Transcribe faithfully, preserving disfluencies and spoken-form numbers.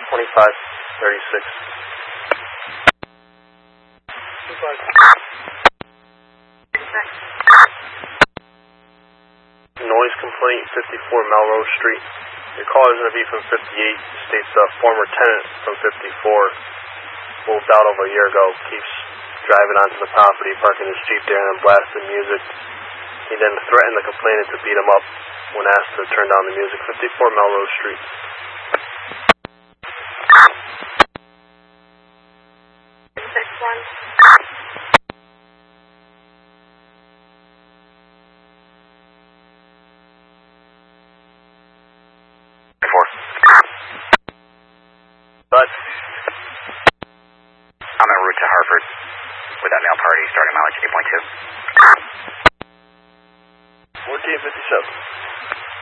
twenty-five thirty-six. Noise complaint, fifty-four Melrose Street. Your call is going to be from fifty-eight. States a former tenant from fifty-four moved out over a year ago. Keeps driving onto the property, parking his Jeep there, and then blasting music. He then threatened the complainant to beat him up when asked to turn down the music. fifty-four Melrose Street. six one. Four. But I'm en route to Hartford with that male party starting mileage eight point two. fourteen fifty-seven.